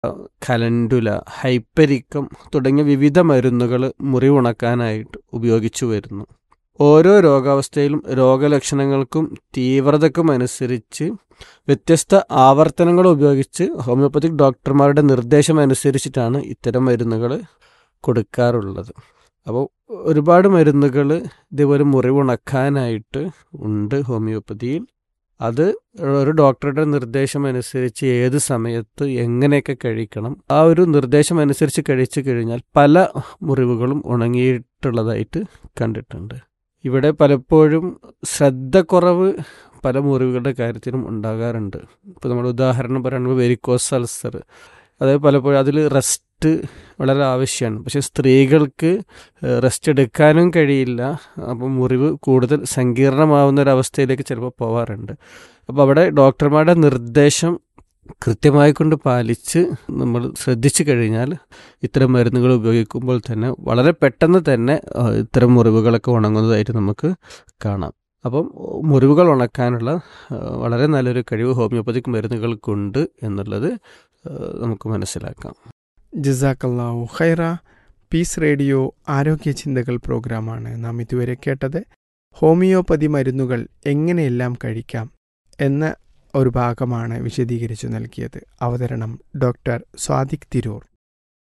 Calendula, ഹൈപ്പരിക്കം തുടങ്ങിയ വിവിധ മരുന്നുകൾ മുറിവുണക്കാനായിട്ട് ഉപയോഗിച്ചു വരുന്നു. ഓരോ രോഗാവസ്ഥയിലും രോഗലക്ഷണങ്ങൾക്കും തീവ്രതക്കും അനുസരിച്ച് വ്യത്യസ്ത ആവർത്തനങ്ങൾ ഉപയോഗിച്ച് ഹോമിയോപ്പതിക് ഡോക്ടർമാരുടെ നിർദ്ദേശം അനുസരിച്ചിട്ടാണ് ഇത്തരം മരുന്നുകൾ കൊടുക്കാറുള്ളത്. അപ്പോൾ ഒരുപാട് മരുന്നുകൾ ഇതേപോലെ മുറിവുണക്കാനായിട്ട് ഉണ്ട് ഹോമിയോപ്പതിയിൽ. അത് ഒരു ഡോക്ടറുടെ നിർദ്ദേശം അനുസരിച്ച് ഏത് സമയത്ത് എങ്ങനെയൊക്കെ കഴിക്കണം, ആ ഒരു നിർദ്ദേശം അനുസരിച്ച് കഴിച്ചു കഴിഞ്ഞാൽ പല മുറിവുകളും ഉണങ്ങിയിട്ടുള്ളതായിട്ട് കണ്ടിട്ടുണ്ട്. ഇവിടെ പലപ്പോഴും ശ്രദ്ധക്കുറവ് പല മുറിവുകളുടെ കാര്യത്തിലും ഉണ്ടാകാറുണ്ട്. ഇപ്പോൾ നമ്മൾ ഉദാഹരണം പറയുമ്പോൾ വെരിക്കോസ് അൾസർ, അതായത് പലപ്പോഴും അതിൽ റെസ്റ്റ് വളരെ ആവശ്യമാണ്. പക്ഷേ സ്ത്രീകൾക്ക് റെസ്റ്റ് എടുക്കാനും കഴിയില്ല. അപ്പം മുറിവ് കൂടുതൽ സങ്കീർണമാവുന്ന ഒരവസ്ഥയിലേക്ക് ചിലപ്പോൾ പോവാറുണ്ട്. അപ്പോൾ അവിടെ ഡോക്ടർമാരുടെ നിർദ്ദേശം കൃത്യമായി കൊണ്ട് പാലിച്ച് നമ്മൾ ശ്രദ്ധിച്ചു കഴിഞ്ഞാൽ ഇത്തരം മരുന്നുകൾ ഉപയോഗിക്കുമ്പോൾ തന്നെ വളരെ പെട്ടെന്ന് തന്നെ ഇത്തരം മുറിവുകളൊക്കെ ഉണങ്ങുന്നതായിട്ട് നമുക്ക് കാണാം. അപ്പം മുറിവുകൾ ഉണക്കാനുള്ള വളരെ നല്ലൊരു കഴിവ് ഹോമിയോപ്പതിക് മരുന്നുകൾക്കുണ്ട് എന്നുള്ളത് നമുക്ക് മനസ്സിലാക്കാം. ജസാക്കല്ലാഹു ഖൈറ. പീസ് റേഡിയോ ആരോഗ്യ ചിന്തകൾ പ്രോഗ്രാമാണ് നാം ഇതുവരെ കേട്ടത്. ഹോമിയോപ്പതി മരുന്നുകൾ എങ്ങനെയെല്ലാം കഴിക്കാം എന്ന ഒരു ഭാഗമാണ് വിശദീകരിച്ചു നൽകിയത്. അവതരണം ഡോക്ടർ സ്വാദിഖ് തിരൂർ.